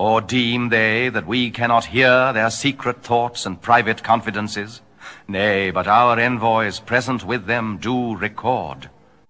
Or deem they that we cannot hear their secret thoughts and private confidences? Nay, but our envoys present with them do record.